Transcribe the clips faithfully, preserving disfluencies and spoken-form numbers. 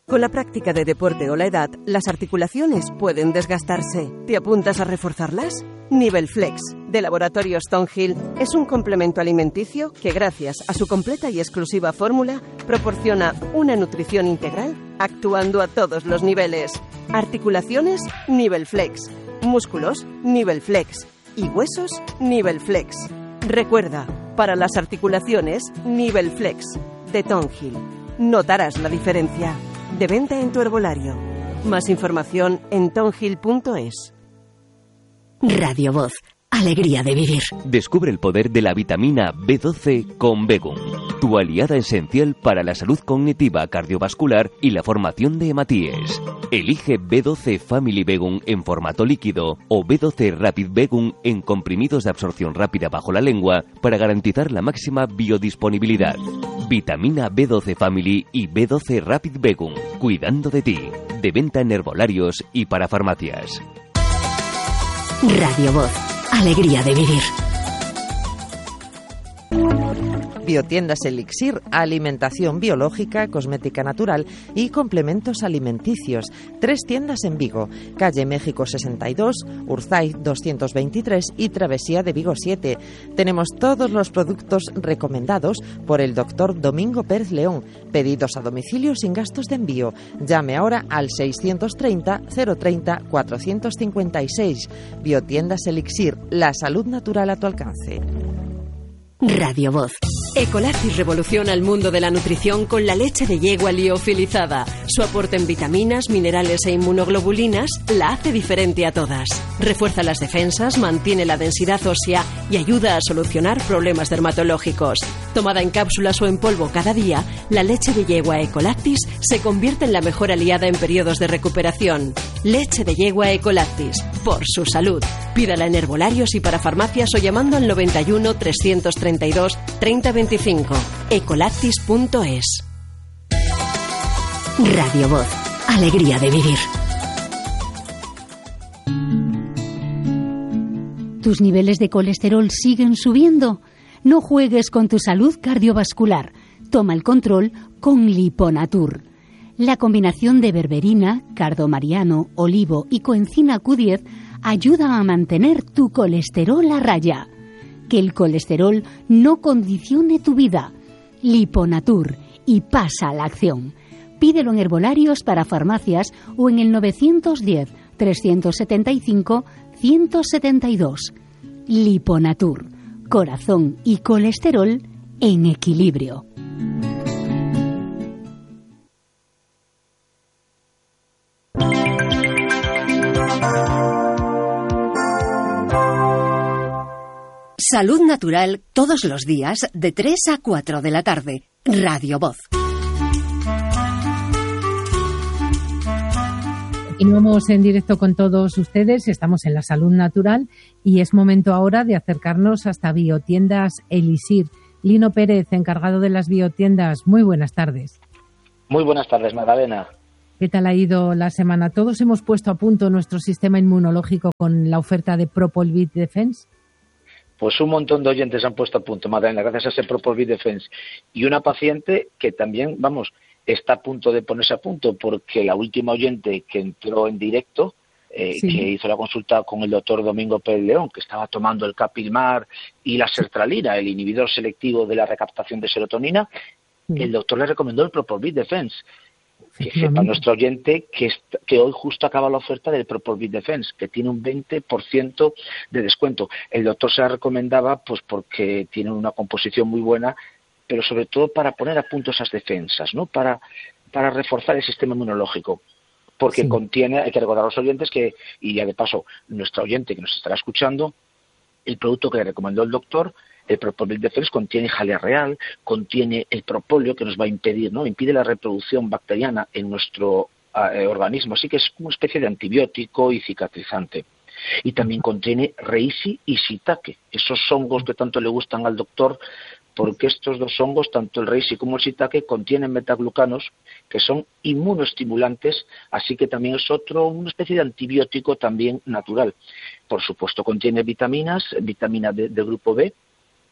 Con la práctica de deporte o la edad, las articulaciones pueden desgastarse. ¿Te apuntas a reforzarlas? Nivelflex, de Laboratorios Thornhill, es un complemento alimenticio que, gracias a su completa y exclusiva fórmula, proporciona una nutrición integral actuando a todos los niveles. Articulaciones, Nivelflex. Músculos, Nivelflex. Y huesos, Nivelflex. Recuerda, para las articulaciones, Nivelflex, de Thornhill. Notarás la diferencia. De venta en tu herbolario. Más información en thornhill punto es. Radio Voz. Alegría de vivir. Descubre el poder de la vitamina B doce con Begum, tu aliada esencial para la salud cognitiva, cardiovascular y la formación de hematíes. Elige B doce Family Begum en formato líquido o B doce Rapid Begum en comprimidos de absorción rápida bajo la lengua para garantizar la máxima biodisponibilidad. Vitamina B doce Family y B doce Rapid Begum, cuidando de ti. De venta en herbolarios y para farmacias. Radio Voz. Alegría de vivir. Biotiendas Elixir, alimentación biológica, cosmética natural y complementos alimenticios. Tres tiendas en Vigo, calle México sesenta y dos, Urzay doscientos veintitrés y Travesía de Vigo siete. Tenemos todos los productos recomendados por el doctor Domingo Pérez León. Pedidos a domicilio sin gastos de envío. Llame ahora al seiscientos treinta, cero treinta, cuatrocientos cincuenta y seis. Biotiendas Elixir, la salud natural a tu alcance. Radio Voz. Ecolactis revoluciona el mundo de la nutrición con la leche de yegua liofilizada. Su aporte en vitaminas, minerales e inmunoglobulinas la hace diferente a todas. Refuerza las defensas, mantiene la densidad ósea y ayuda a solucionar problemas dermatológicos. Tomada en cápsulas o en polvo cada día, la leche de yegua Ecolactis se convierte en la mejor aliada en periodos de recuperación. Leche de yegua Ecolactis, por su salud. Pídala en herbolarios y para farmacias o llamando al noventa y uno, trescientos treinta y dos, treinta veinticinco. ecolactis punto es. Radio Voz. Alegría de vivir. ¿Tus niveles de colesterol siguen subiendo? No juegues con tu salud cardiovascular. Toma el control con Liponatur. La combinación de berberina, cardomariano, olivo y coenzima Q diez ayuda a mantener tu colesterol a raya. Que el colesterol no condicione tu vida. Liponatur, y pasa a la acción. Pídelo en herbolarios para farmacias o en el novecientos diez, trescientos setenta y cinco, ciento setenta y dos. Liponatur, corazón y colesterol en equilibrio. Salud natural todos los días de tres a cuatro de la tarde. Radio Voz. Continuamos en directo con todos ustedes. Estamos en la salud natural y es momento ahora de acercarnos hasta Biotiendas Elixir. Lino Pérez, encargado de las biotiendas. Muy buenas tardes. Muy buenas tardes, Magdalena. ¿Qué tal ha ido la semana? Todos hemos puesto a punto nuestro sistema inmunológico con la oferta de Propolvit Defense. Pues un montón de oyentes han puesto a punto, Magdalena, gracias a ese Propolvit Defense. Y una paciente que también, vamos, está a punto de ponerse a punto, porque la última oyente que entró en directo, eh, sí. que hizo la consulta con el doctor Domingo Pérez León, que estaba tomando el Capilmar y la sertralina, el inhibidor selectivo de la recaptación de serotonina, sí. el doctor le recomendó el Propolvit Defense. Que sepa nuestro oyente que, est- que hoy justo acaba la oferta del Propolvit Defense, que tiene un veinte por ciento de descuento. El doctor se la recomendaba pues porque tiene una composición muy buena, pero sobre todo para poner a punto esas defensas, ¿no? Para, para reforzar el sistema inmunológico. Porque sí. contiene, hay que recordar a los oyentes que, y ya de paso, nuestro oyente que nos estará escuchando, el producto que le recomendó el doctor, el Propolvit Defense, contiene jalea real, contiene el propóleo que nos va a impedir, ¿no? Impide la reproducción bacteriana en nuestro eh, organismo, así que es una especie de antibiótico y cicatrizante. Y también contiene reishi y shiitake, esos hongos que tanto le gustan al doctor, porque estos dos hongos, tanto el reishi como el shiitake, contienen metaglucanos que son inmunoestimulantes, así que también es otro, una especie de antibiótico también natural. Por supuesto, contiene vitaminas, vitamina D del grupo B,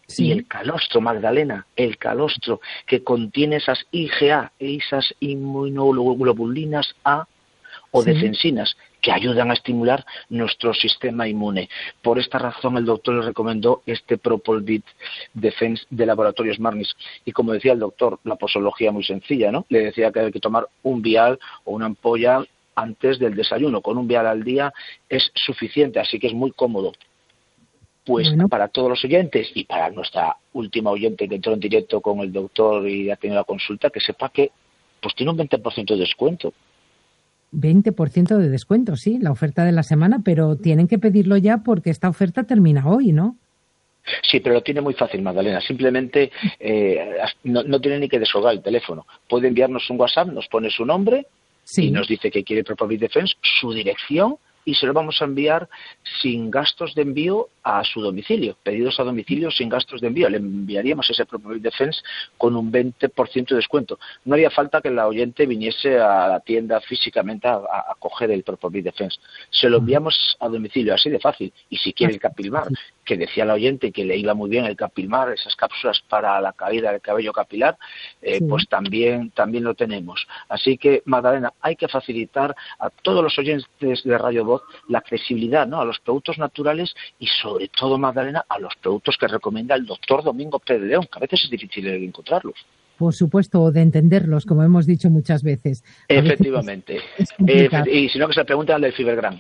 Sí. Y el calostro, Magdalena, el calostro que contiene esas I G A, esas inmunoglobulinas A o sí. defensinas, que ayudan a estimular nuestro sistema inmune. Por esta razón el doctor le recomendó este Propol-Vit Defense de Laboratorios Marnis. Y como decía el doctor, la posología muy sencilla, ¿no? Le decía que hay que tomar un vial o una ampolla antes del desayuno. Con un vial al día es suficiente, así que es muy cómodo. Pues bueno, para todos los oyentes y para nuestra última oyente que entró en directo con el doctor y ha tenido la consulta, que sepa que pues tiene un veinte por ciento de descuento. veinte por ciento de descuento, sí, la oferta de la semana, pero tienen que pedirlo ya porque esta oferta termina hoy, ¿no? Sí, pero lo tiene muy fácil, Magdalena. Simplemente eh, no, no tiene ni que descolgar el teléfono. Puede enviarnos un WhatsApp, nos pone su nombre sí. y nos dice que quiere Propol-Vit Defense, su dirección, y se lo vamos a enviar sin gastos de envío a su domicilio, pedidos a domicilio sin gastos de envío. Le enviaríamos ese Propol-Vit Defense con un veinte por ciento de descuento. No haría falta que la oyente viniese a la tienda físicamente a, a coger el Propol-Vit Defense. Se lo enviamos a domicilio, así de fácil. Y si quiere el Capilmar, que decía la oyente que le iba muy bien el Capilmar, esas cápsulas para la caída del cabello capilar, eh, sí. pues también, también lo tenemos. Así que, Magdalena, hay que facilitar a todos los oyentes de Radio Voz la accesibilidad, ¿no?, a los productos naturales y sobre todo, Magdalena, a los productos que recomienda el doctor Domingo Pérez de León, que a veces es difícil encontrarlos. Por supuesto, o de entenderlos, como hemos dicho muchas veces. A Efectivamente. Veces es eh, y si no, que se le pregunten al del Fibergram.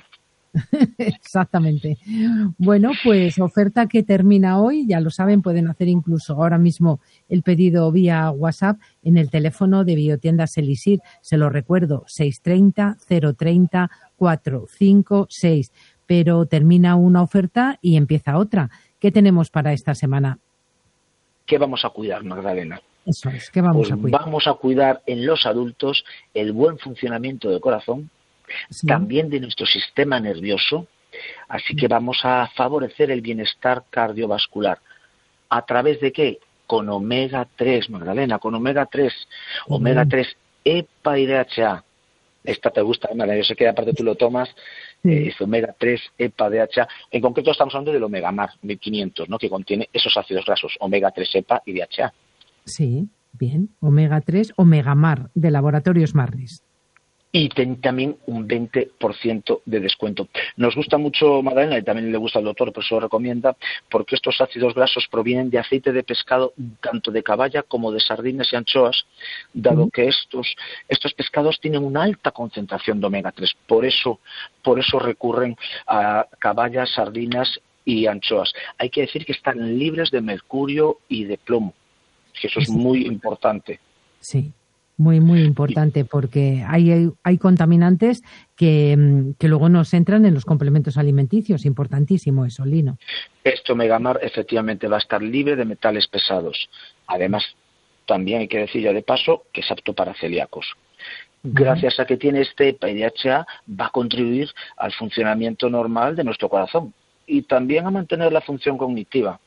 Exactamente. Bueno, pues oferta que termina hoy, ya lo saben, pueden hacer incluso ahora mismo el pedido vía WhatsApp en el teléfono de Biotiendas Elixir. Se lo recuerdo, seis tres cero, cero tres cero, cuatro cinco seis. Pero termina una oferta y empieza otra. ¿Qué tenemos para esta semana? ¿Qué vamos a cuidar, Magdalena? Eso es, ¿qué vamos pues a cuidar? Vamos a cuidar en los adultos el buen funcionamiento del corazón, sí. también de nuestro sistema nervioso, así que vamos a favorecer el bienestar cardiovascular. ¿A través de qué? Con omega tres, Magdalena, con omega tres, uh-huh. omega tres, EPA y D H A. Esta te gusta, Magdalena, yo sé que aparte tú lo tomas, sí. eh, es omega tres, EPA, D H A. En concreto estamos hablando del Omegamar mil quinientos, ¿no?, que contiene esos ácidos grasos, omega tres, EPA y D H A. Sí, bien, omega tres, Omegamar, de Laboratorios Marnis. Y ten, también un veinte por ciento de descuento. Nos gusta mucho, Magdalena, y también le gusta al doctor, por eso lo recomienda, porque estos ácidos grasos provienen de aceite de pescado, tanto de caballa como de sardinas y anchoas, dado uh-huh. que estos, estos pescados tienen una alta concentración de omega tres. Por eso, por eso recurren a caballas, sardinas y anchoas. Hay que decir que están libres de mercurio y de plomo, que eso es muy importante. Sí. Muy, muy importante, porque hay, hay, hay contaminantes que, que luego nos entran en los complementos alimenticios. Importantísimo eso, Lino. Este Omegamar efectivamente va a estar libre de metales pesados. Además, también hay que decir ya de paso que es apto para celíacos. Gracias a que tiene este EPA y D H A, va a contribuir al funcionamiento normal de nuestro corazón y también a mantener la función cognitiva.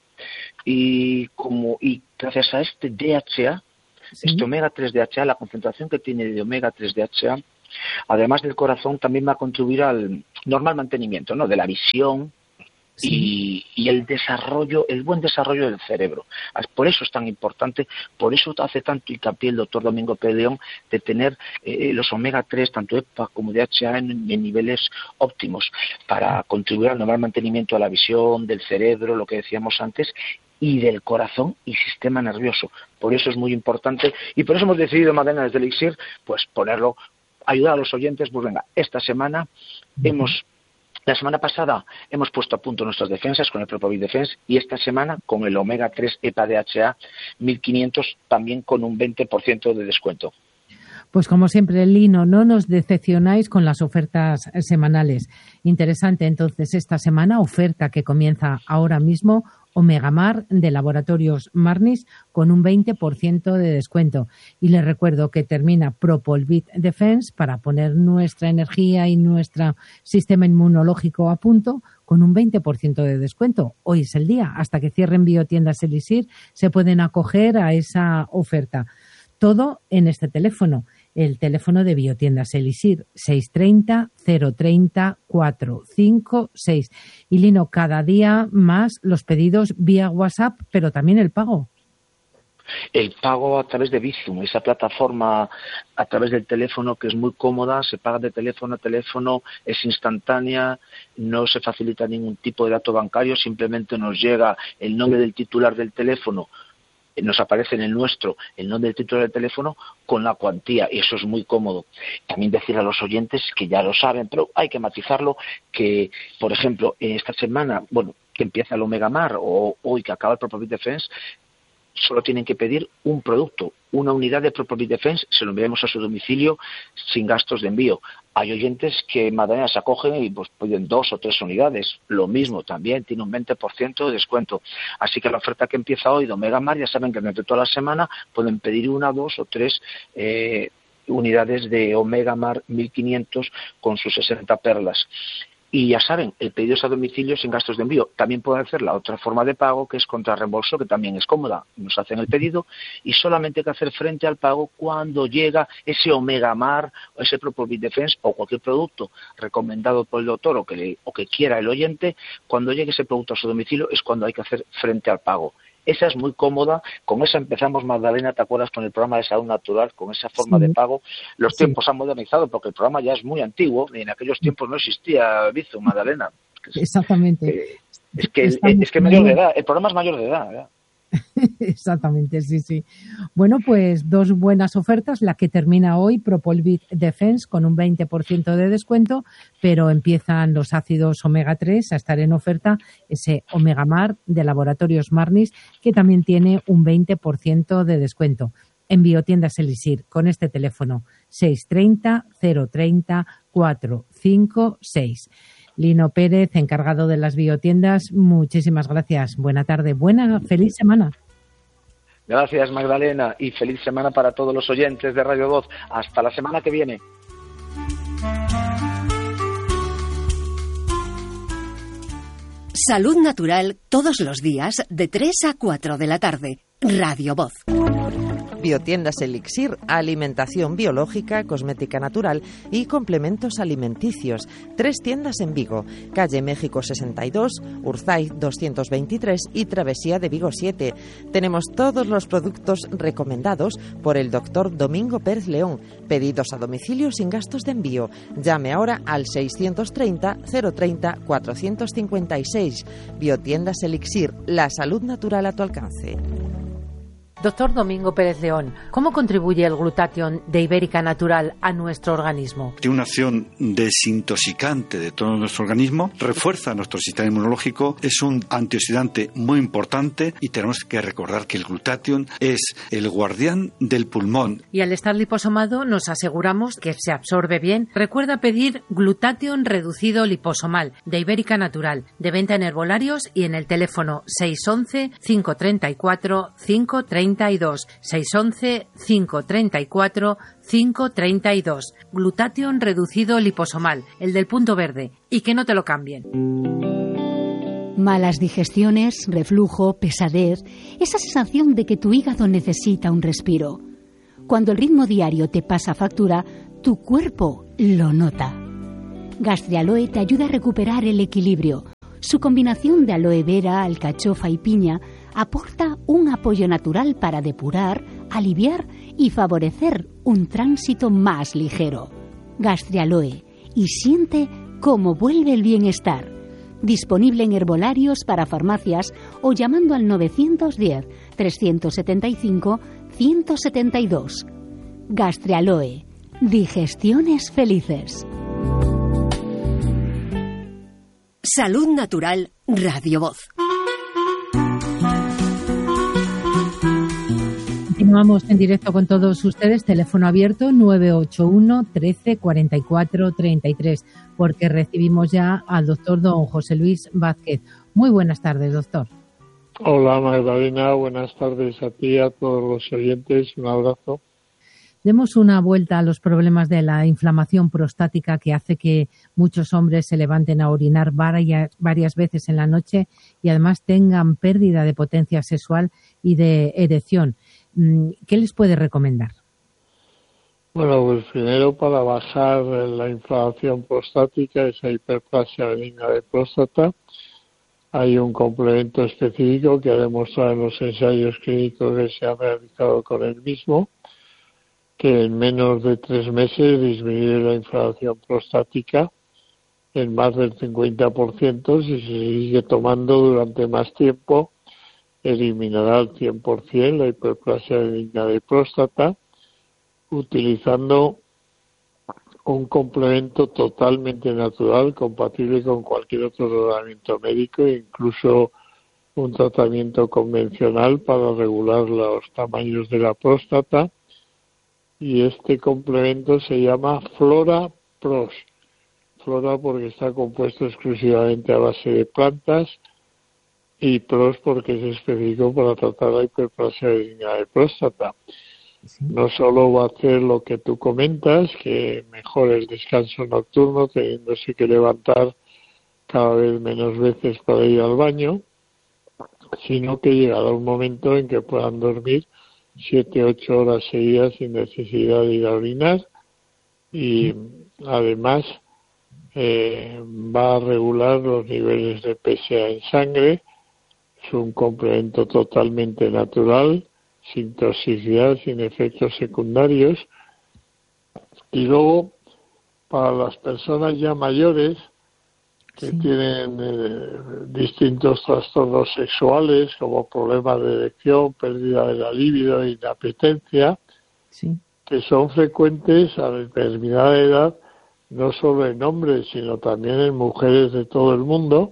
Y, como, y gracias a este D H A, ¿sí? Este omega tres D H A, la concentración que tiene de omega tres D H A, además del corazón, también va a contribuir al normal mantenimiento, ¿no?, de la visión sí. y, y el desarrollo, el buen desarrollo del cerebro. Por eso es tan importante, por eso hace tanto hincapié el doctor Domingo Pérez de León de tener eh, los omega tres, tanto EPA como D H A, en, en niveles óptimos, para contribuir al normal mantenimiento de la visión, del cerebro, lo que decíamos antes, y del corazón y sistema nervioso. Por eso es muy importante y por eso hemos decidido, Magdalena, desde Elixir, pues ponerlo, ayudar a los oyentes. Pues venga, esta semana hemos, la semana pasada hemos puesto a punto nuestras defensas con el Propol-Vit Defense y esta semana con el omega tres EPA D H A mil quinientos también con un veinte por ciento de descuento. Pues como siempre, Lino, no nos decepcionáis con las ofertas semanales. Interesante, entonces, esta semana, oferta que comienza ahora mismo, Omegamar de Laboratorios Marnis con un veinte por ciento de descuento. Y les recuerdo que termina Propol-Vit Defense para poner nuestra energía y nuestro sistema inmunológico a punto con un veinte por ciento de descuento. Hoy es el día. Hasta que cierren Biotiendas Elixir se pueden acoger a esa oferta. Todo en este teléfono. el teléfono de Biotiendas Elixir, seis treinta, cero treinta, cuatrocientos cincuenta y seis. Y Lino, cada día más los pedidos vía WhatsApp, pero también el pago. El pago a través de Bizum, esa plataforma a través del teléfono que es muy cómoda, se paga de teléfono a teléfono, es instantánea, no se facilita ningún tipo de dato bancario, simplemente nos llega el nombre del titular del teléfono, nos aparece en el nuestro el nombre del titular del teléfono con la cuantía, y eso es muy cómodo. También decir a los oyentes que ya lo saben, pero hay que matizarlo, que por ejemplo esta semana, bueno, que empieza el Omega Mar o hoy que acaba el Propofit Defense, solo tienen que pedir un producto, una unidad de Propofit Defense, se lo enviamos a su domicilio sin gastos de envío. Hay oyentes que Magdalena se acogen y pues piden dos o tres unidades, lo mismo también, tiene un veinte por ciento de descuento. Así que la oferta que empieza hoy de Omega Mar, ya saben que durante toda la semana pueden pedir una, dos o tres eh, unidades de Omega Mar mil quinientos con sus sesenta perlas. Y ya saben, el pedido es a domicilio sin gastos de envío. También pueden hacer la otra forma de pago, que es contra reembolso, que también es cómoda. Nos hacen el pedido y solamente hay que hacer frente al pago cuando llega ese Omega Mar, o ese Propofit Defense o cualquier producto recomendado por el doctor o que, le, o que quiera el oyente. Cuando llegue ese producto a su domicilio es cuando hay que hacer frente al pago. Esa es muy cómoda, con esa empezamos, Magdalena, ¿te acuerdas? Con el programa de salud natural, con esa forma sí. de pago. Los sí. tiempos han modernizado porque el programa ya es muy antiguo y en aquellos tiempos no existía Bizum, Magdalena. Exactamente. Eh, es que es, es que mayor de edad, el programa es mayor de edad, ¿verdad? Exactamente, sí, sí. Bueno, pues dos buenas ofertas. La que termina hoy, Propofit Defense, con un veinte por ciento de descuento, pero empiezan los ácidos omega tres a estar en oferta, ese Omega Mar de Laboratorios Marnis, que también tiene un veinte por ciento de descuento. En Biotiendas Elixir, con este teléfono, seis treinta, cero treinta, cuatrocientos cincuenta y seis. Lino Pérez, encargado de las biotiendas, muchísimas gracias. Buena tarde, buena, feliz semana. Gracias, Magdalena, y feliz semana para todos los oyentes de Radio Voz. Hasta la semana que viene. Salud Natural todos los días de tres a cuatro de la tarde. Radio Voz. Biotiendas Elixir, alimentación biológica, cosmética natural y complementos alimenticios. Tres tiendas en Vigo, calle México sesenta y dos, Urzaiz doscientos veintitrés y Travesía de Vigo siete. Tenemos todos los productos recomendados por el doctor Domingo Pérez León, pedidos a domicilio sin gastos de envío. Llame ahora al seiscientos treinta, cero treinta, cuatrocientos cincuenta y seis. Biotiendas Elixir, la salud natural a tu alcance. Doctor Domingo Pérez León, ¿cómo contribuye el glutatión de Ibérica Natural a nuestro organismo? Tiene una acción desintoxicante de todo nuestro organismo, refuerza nuestro sistema inmunológico, es un antioxidante muy importante y tenemos que recordar que el glutatión es el guardián del pulmón. Y al estar liposomado nos aseguramos que se absorbe bien. Recuerda pedir glutatión reducido liposomal de Ibérica Natural, de venta en herbolarios y en el teléfono seis once, cinco treinta y cuatro, cinco treinta y dos, seis once, cinco treinta y cuatro, cinco treinta y dos. Glutatión reducido liposomal, el del punto verde, y que no te lo cambien. Malas digestiones, reflujo, pesadez, esa sensación de que tu hígado necesita un respiro. Cuando el ritmo diario te pasa factura, tu cuerpo lo nota. Gastrialoe te ayuda a recuperar el equilibrio. Su combinación de aloe vera, alcachofa y piña aporta un apoyo natural para depurar, aliviar y favorecer un tránsito más ligero. Gastrialoe, y siente cómo vuelve el bienestar. Disponible en herbolarios para farmacias o llamando al novecientos diez, trescientos setenta y cinco, ciento setenta y dos. Gastrialoe, digestiones felices. Salud Natural, Radio Voz. Continuamos en directo con todos ustedes, teléfono abierto nueve ocho uno, trece, cuarenta y cuatro, treinta y tres, porque recibimos ya al doctor don José Luis Vázquez. Muy buenas tardes, doctor. Hola Magdalena, buenas tardes a ti, a todos los oyentes, un abrazo. Demos una vuelta a los problemas de la inflamación prostática que hace que muchos hombres se levanten a orinar varias, varias veces en la noche y además tengan pérdida de potencia sexual y de erección. ¿Qué les puede recomendar? Bueno, pues primero para bajar la inflamación prostática, esa hiperplasia benigna de próstata, hay un complemento específico que ha demostrado en los ensayos clínicos que se han realizado con el mismo, que en menos de tres meses disminuye la inflamación prostática en más del cincuenta por ciento. Si se sigue tomando durante más tiempo, eliminará al cien por ciento la hiperplasia benigna de próstata, utilizando un complemento totalmente natural, compatible con cualquier otro tratamiento médico, incluso un tratamiento convencional para regular los tamaños de la próstata. Y este complemento se llama Flora Pros. Flora porque está compuesto exclusivamente a base de plantas, y Pros porque es específico para tratar la hiperplasia benigna de próstata. Sí. No solo va a hacer lo que tú comentas, que mejore el descanso nocturno, teniéndose que levantar cada vez menos veces para ir al baño, sino que llegará un momento en que puedan dormir siete, ocho horas seguidas sin necesidad de ir a orinar, y además eh, va a regular los niveles de P S A en sangre. Es un complemento totalmente natural, sin toxicidad, sin efectos secundarios. Y luego, para las personas ya mayores que sí. tienen eh, distintos trastornos sexuales, como problemas de erección, pérdida de la libido, inapetencia, sí. que son frecuentes a determinada edad, no solo en hombres, sino también en mujeres de todo el mundo,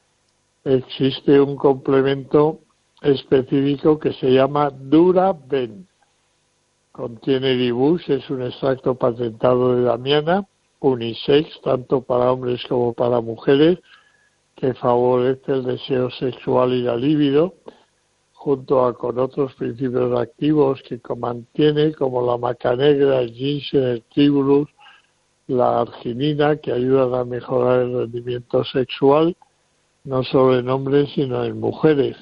existe un complemento específico que se llama Duraben. Contiene Dibus, es un extracto patentado de Damiana, unisex, tanto para hombres como para mujeres, que favorece el deseo sexual y la libido, junto a con otros principios activos que mantiene, como la maca negra, el ginseng, el tribulus, la arginina, que ayudan a mejorar el rendimiento sexual, no solo en hombres, sino en mujeres.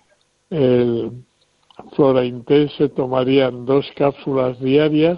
El Flora Intense se tomarían dos cápsulas diarias,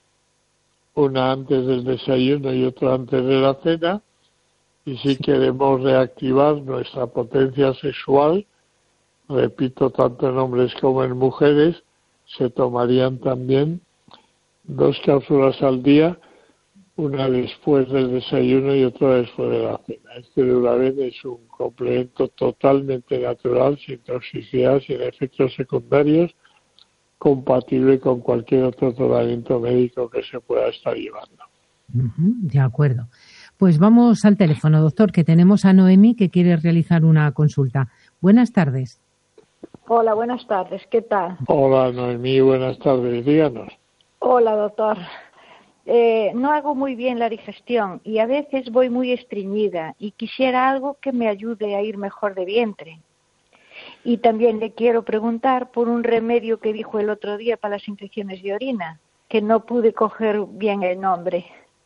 una antes del desayuno y otra antes de la cena, y si queremos reactivar nuestra potencia sexual, repito, tanto en hombres como en mujeres, se tomarían también dos cápsulas al día, una después del desayuno y otra después de la cena. Este Duraben es un complemento totalmente natural, sin toxicidad, sin efectos secundarios, compatible con cualquier otro tratamiento médico que se pueda estar llevando. Uh-huh, de acuerdo. Pues vamos al teléfono, doctor, que tenemos a Noemí que quiere realizar una consulta. Buenas tardes. Hola, buenas tardes. ¿Qué tal? Hola, Noemí, buenas tardes. Díganos. Hola, doctor. Eh, no hago muy bien la digestión y a veces voy muy estreñida y quisiera algo que me ayude a ir mejor de vientre. Y también le quiero preguntar por un remedio que dijo el otro día para las infecciones de orina, que no pude coger bien el nombre.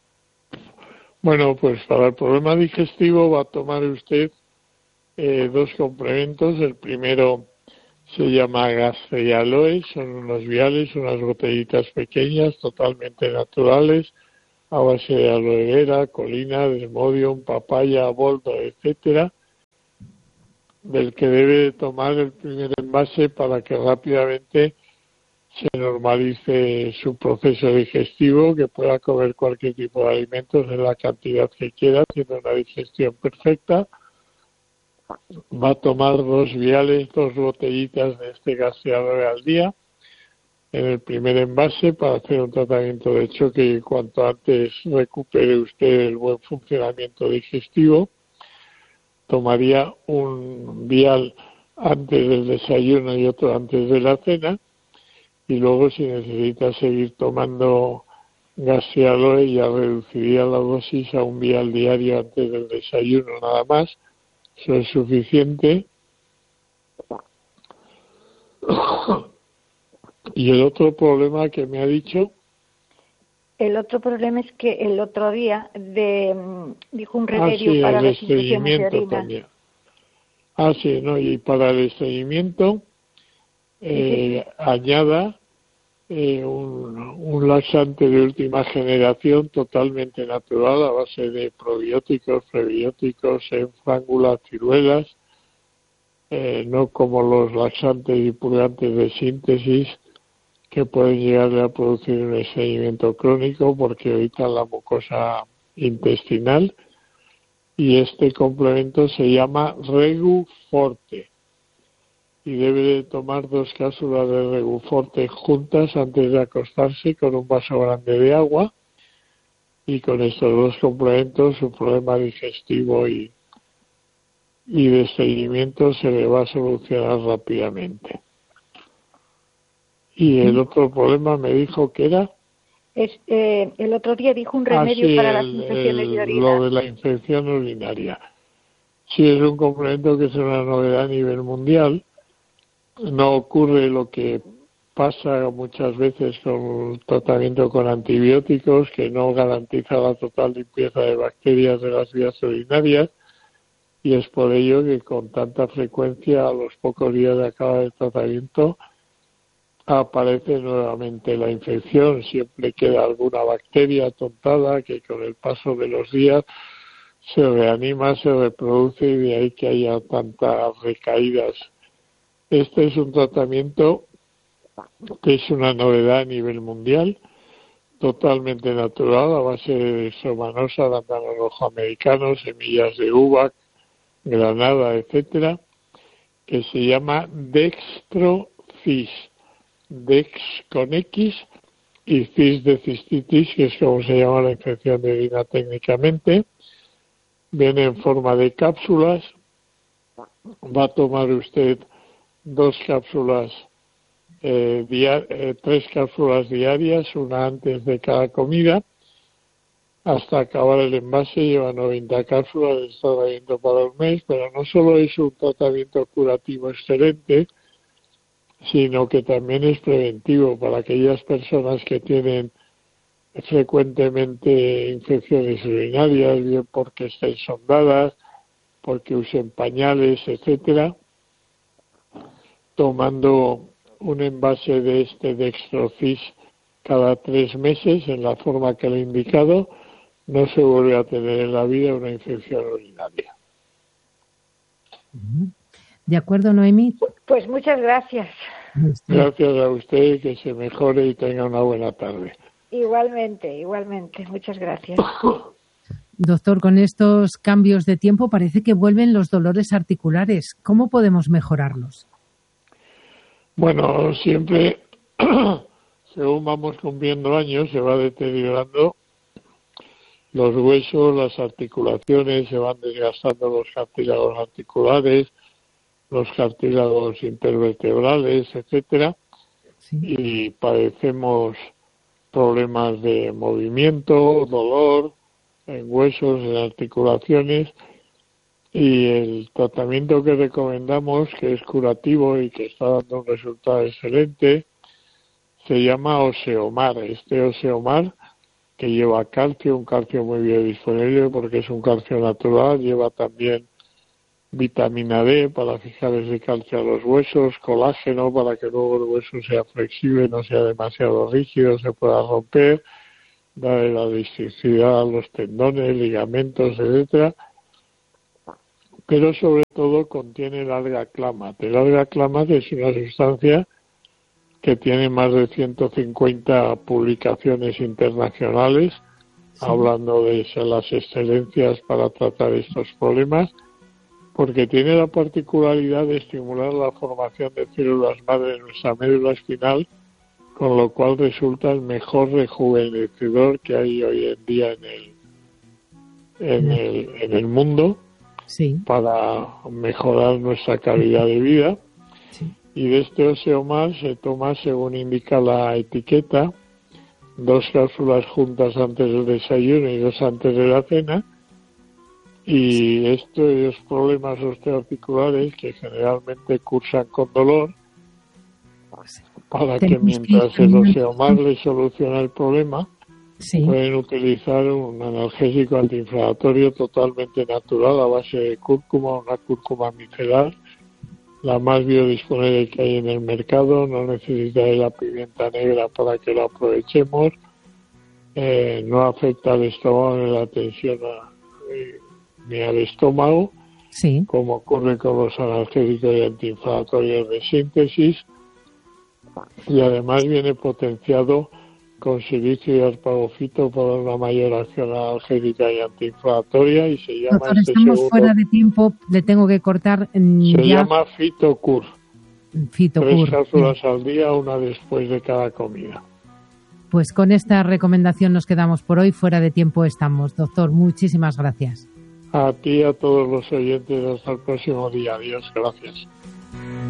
Bueno, pues para el problema digestivo va a tomar usted eh, dos complementos. El primero se llama Gaste y Aloe, son unos viales, unas botellitas pequeñas, totalmente naturales, a base de aloe vera, colina, desmodium, papaya, boldo, etcétera, del que debe tomar el primer envase para que rápidamente se normalice su proceso digestivo, que pueda comer cualquier tipo de alimentos en la cantidad que quiera, haciendo una digestión perfecta. Va a tomar dos viales, dos botellitas de este gaseador al día en el primer envase para hacer un tratamiento de choque y cuanto antes recupere usted el buen funcionamiento digestivo. Tomaría un vial antes del desayuno y otro antes de la cena, y luego si necesita seguir tomando gaseador ya reduciría la dosis a un vial diario antes del desayuno nada más. Eso es suficiente. ¿Y el otro problema que me ha dicho? El otro problema es que el otro día de, dijo un remedio ah, sí, para el las infecciones de orina. También. Ah, sí, no, y para el estreñimiento, eh, sí, sí. añada eh, un, un laxante de última generación totalmente natural a base de probióticos, prebióticos, enfrángulas, ciruelas, eh, no como los laxantes y purgantes de síntesis que pueden llegar a producir un estreñimiento crónico porque evitan la mucosa intestinal. Y este complemento se llama Regu Forte y debe de tomar dos cápsulas de Regu Forte juntas antes de acostarse con un vaso grande de agua, y con estos dos complementos su problema digestivo y, y de estreñimiento se le va a solucionar rápidamente. Y el otro problema me dijo que era... Es, eh, el otro día dijo un remedio ah, sí, para el, las infecciones el, de orina. Lo de la infección urinaria. Sí, es un complemento que es una novedad a nivel mundial. No ocurre lo que pasa muchas veces con el tratamiento con antibióticos, que no garantiza la total limpieza de bacterias de las vías urinarias, y es por ello que con tanta frecuencia, a los pocos días de acabar el tratamiento, aparece nuevamente la infección. Siempre queda alguna bacteria atontada que con el paso de los días se reanima, se reproduce, y de ahí que haya tantas recaídas. Este es un tratamiento que es una novedad a nivel mundial, totalmente natural, a base de dextromanosa, arándano rojo americano, semillas de uva, granada, etcétera, que se llama Dextrofis. Dex con X y cis de cistitis, que es como se llama la infección de orina técnicamente. Viene en forma de cápsulas. Va a tomar usted dos cápsulas, eh, dia- eh, tres cápsulas diarias, una antes de cada comida, hasta acabar el envase. Lleva noventa cápsulas de tratamiento para un mes, pero no solo es un tratamiento curativo excelente, sino que también es preventivo para aquellas personas que tienen frecuentemente infecciones urinarias, bien porque estén sondadas, porque usen pañales, etcétera. Tomando un envase de este Dextrofis cada tres meses en la forma que le he indicado, no se vuelve a tener en la vida una infección urinaria. De acuerdo, Noemí. Pues muchas gracias. Gracias a usted, que se mejore y tenga una buena tarde. Igualmente, igualmente. Muchas gracias. Doctor, con estos cambios de tiempo parece que vuelven los dolores articulares. ¿Cómo podemos mejorarlos? Bueno, siempre, según vamos cumpliendo años, se va deteriorando los huesos, las articulaciones, se van desgastando los cartílagos articulares, los cartílagos intervertebrales, etcétera, sí. Y padecemos problemas de movimiento, dolor en huesos, en articulaciones, y el tratamiento que recomendamos, que es curativo y que está dando un resultado excelente, se llama Oseomar. Este Oseomar, que lleva calcio, un calcio muy biodisponible porque es un calcio natural, lleva también vitamina D para fijar ese calcio a los huesos, colágeno para que luego el hueso sea flexible, no sea demasiado rígido, se pueda romper, darle la elasticidad a los tendones, ligamentos, etcétera. Pero sobre todo contiene el alga clamat. El alga clamat es una sustancia que tiene más de ciento cincuenta publicaciones internacionales, sí, hablando de las excelencias para tratar estos problemas, porque tiene la particularidad de estimular la formación de células madre en nuestra médula espinal, con lo cual resulta el mejor rejuvenecedor que hay hoy en día en el, en el, en el mundo, sí, para mejorar nuestra calidad de vida. Sí. Y de este Oseomar se toma, según indica la etiqueta, dos cápsulas juntas antes del desayuno y dos antes de la cena. Y estos problemas osteoarticulares que generalmente cursan con dolor, para que mientras el Oseomar le soluciona el problema, sí, pueden utilizar un analgésico antiinflamatorio totalmente natural a base de cúrcuma, una cúrcuma micelar, la más biodisponible que hay en el mercado, no necesita de la pimienta negra para que lo aprovechemos, eh, no afecta al estómago ni la tensión a, eh, ni al estómago, sí, como ocurre con los analgésicos y antiinflamatorios de síntesis, y además viene potenciado con silicio y arpagofito para una mayor acción analgésica y antiinflamatoria, y se llama doctor, este estamos segundo, fuera de tiempo, le tengo que cortar. mm, se ya. llama Fitocur. Fitocur. Tres cápsulas al día, una después de cada comida. Pues con esta recomendación nos quedamos por hoy. Fuera de tiempo estamos. Doctor, muchísimas gracias. A ti y a todos los oyentes, hasta el próximo día. Adiós, gracias.